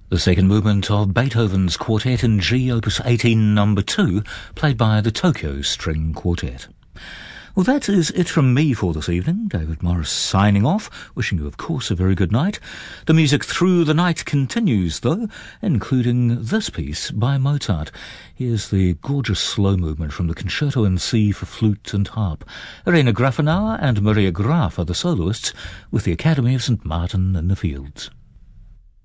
The second movement of Beethoven's Quartet in G, Opus 18, number 2, played by the Tokyo String Quartet. Well, that is it from me for this evening. David Morris signing off, wishing you, of course, a very good night. The music through the night continues, though, including this piece by Mozart. Here's the gorgeous slow movement from the Concerto in C for flute and harp. Irena Grafenauer and Maria Graf are the soloists, with the Academy of St. Martin in the Fields.